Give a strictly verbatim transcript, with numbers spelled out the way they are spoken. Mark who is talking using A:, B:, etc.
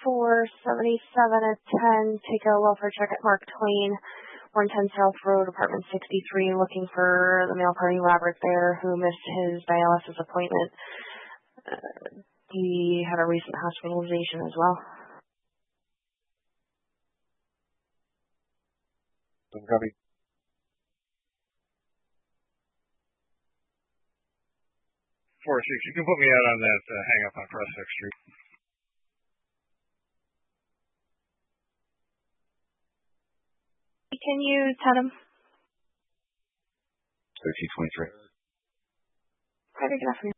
A: four seventy-seven at ten. Take a welfare check at Mark Twain, one ten South Road, apartment sixty-three, looking for the male party Robert there who missed his dialysis appointment. Uh, he had a recent hospitalization as well.
B: Doesn't copy. four six, you can put me out on that uh, hang up on Prospect Street.
A: Can you tell him?
C: thirteen twenty-three.
A: Hi, good afternoon.